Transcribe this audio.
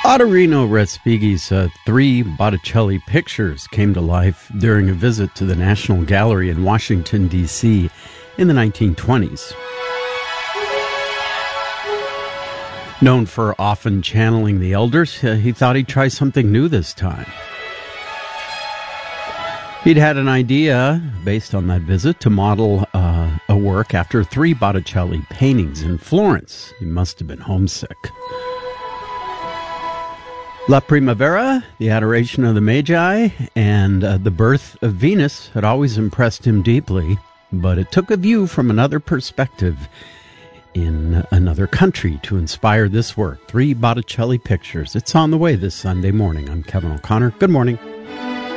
Ottorino Respighi's three Botticelli pictures came to life during a visit to the National Gallery in Washington, D.C. in the 1920s. Known for often channeling the elders, he thought he'd try something new this time. He'd had an idea, based on that visit, to model a work after three Botticelli paintings in Florence. He must have been homesick. La Primavera, The Adoration of the Magi, and The Birth of Venus had always impressed him deeply, but it took a view from another perspective in another country to inspire this work. Three Botticelli pictures. It's on the way this Sunday morning. I'm Kevin O'Connor. Good morning.